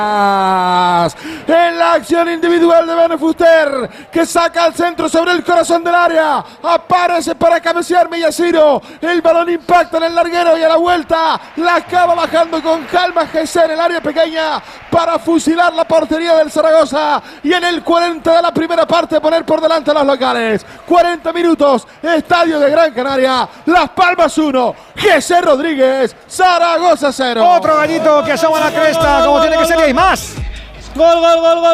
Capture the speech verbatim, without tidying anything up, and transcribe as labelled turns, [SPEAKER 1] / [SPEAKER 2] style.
[SPEAKER 1] En la acción individual de Bene Fuster, que saca al centro sobre el corazón del área, aparece para cabecear Millaciro, el balón impacta en el larguero y a la vuelta la acaba bajando con calma Gesser en el área pequeña para fusilar la portería del Zaragoza y en el cuarenta de la primera parte poner por delante a los locales. cuarenta minutos, Estadio de Gran Canaria, Las Palmas uno, Gesser Rodríguez, Zaragoza cero.
[SPEAKER 2] Otro gallito que asoma la cresta, como tiene que ser, y hay más.
[SPEAKER 3] Gol, gol, gol, gol.